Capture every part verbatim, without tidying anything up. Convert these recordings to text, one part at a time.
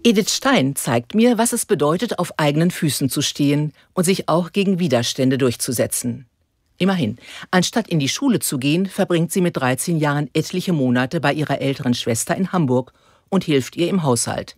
Edith Stein zeigt mir, was es bedeutet, auf eigenen Füßen zu stehen und sich auch gegen Widerstände durchzusetzen. Immerhin, anstatt in die Schule zu gehen, verbringt sie mit dreizehn Jahren etliche Monate bei ihrer älteren Schwester in Hamburg und hilft ihr im Haushalt.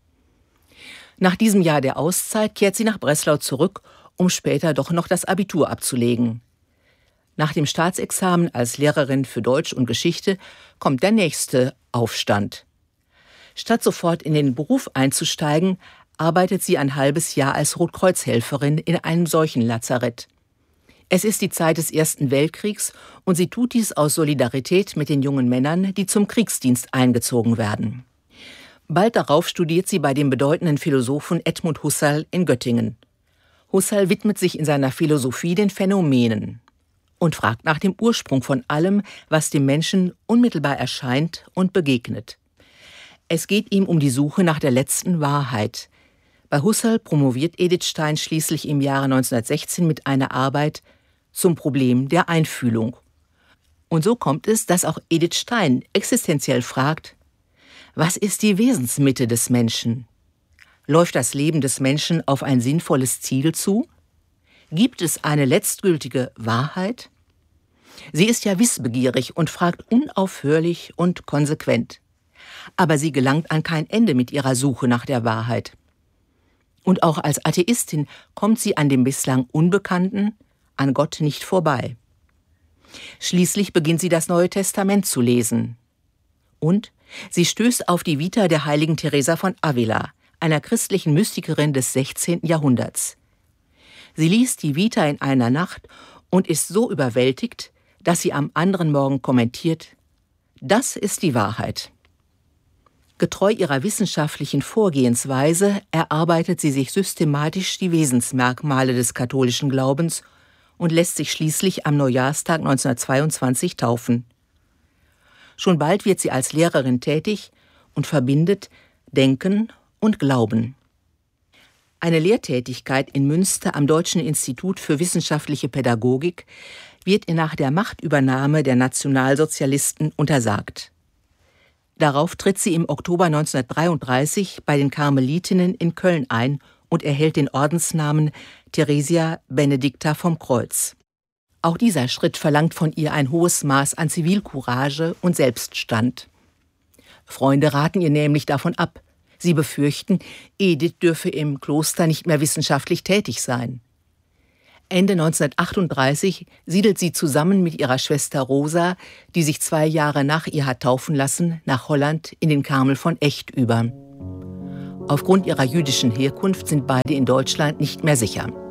Nach diesem Jahr der Auszeit kehrt sie nach Breslau zurück, um später doch noch das Abitur abzulegen. Nach dem Staatsexamen als Lehrerin für Deutsch und Geschichte kommt der nächste Aufstand. Statt sofort in den Beruf einzusteigen, arbeitet sie ein halbes Jahr als Rotkreuzhelferin in einem Seuchenlazarett. Es ist die Zeit des Ersten Weltkriegs und sie tut dies aus Solidarität mit den jungen Männern, die zum Kriegsdienst eingezogen werden. Bald darauf studiert sie bei dem bedeutenden Philosophen Edmund Husserl in Göttingen. Husserl widmet sich in seiner Philosophie den Phänomenen und fragt nach dem Ursprung von allem, was dem Menschen unmittelbar erscheint und begegnet. Es geht ihm um die Suche nach der letzten Wahrheit. Bei Husserl promoviert Edith Stein schließlich im Jahre neunzehnhundertsechzehn mit einer Arbeit zum Problem der Einfühlung. Und so kommt es, dass auch Edith Stein existenziell fragt: Was ist die Wesensmitte des Menschen? Läuft das Leben des Menschen auf ein sinnvolles Ziel zu? Gibt es eine letztgültige Wahrheit? Sie ist ja wissbegierig und fragt unaufhörlich und konsequent. Aber sie gelangt an kein Ende mit ihrer Suche nach der Wahrheit. Und auch als Atheistin kommt sie an dem bislang Unbekannten, an Gott nicht vorbei. Schließlich beginnt sie das Neue Testament zu lesen. Und sie stößt auf die Vita der heiligen Teresa von Avila, einer christlichen Mystikerin des sechzehnten Jahrhunderts. Sie liest die Vita in einer Nacht und ist so überwältigt, dass sie am anderen Morgen kommentiert: Das ist die Wahrheit. Getreu ihrer wissenschaftlichen Vorgehensweise erarbeitet sie sich systematisch die Wesensmerkmale des katholischen Glaubens und lässt sich schließlich am Neujahrstag neunzehnhundertzweiundzwanzig taufen. Schon bald wird sie als Lehrerin tätig und verbindet Denken und Glauben. Eine Lehrtätigkeit in Münster am Deutschen Institut für wissenschaftliche Pädagogik wird ihr nach der Machtübernahme der Nationalsozialisten untersagt. Darauf tritt sie im Oktober neunzehnhundertdreiunddreißig bei den Karmelitinnen in Köln ein und erhält den Ordensnamen Theresia Benedicta vom Kreuz. Auch dieser Schritt verlangt von ihr ein hohes Maß an Zivilcourage und Selbststand. Freunde raten ihr nämlich davon ab. Sie befürchten, Edith dürfe im Kloster nicht mehr wissenschaftlich tätig sein. Ende neunzehnhundertachtunddreißig siedelt sie zusammen mit ihrer Schwester Rosa, die sich zwei Jahre nach ihr hat taufen lassen, nach Holland in den Karmel von Echt über. Aufgrund ihrer jüdischen Herkunft sind beide in Deutschland nicht mehr sicher.